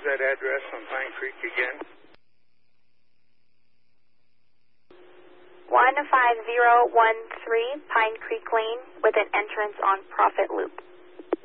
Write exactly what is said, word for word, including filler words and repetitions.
that address on Pine Creek again? one five zero one three Pine Creek Lane with an entrance on Prophet Loop.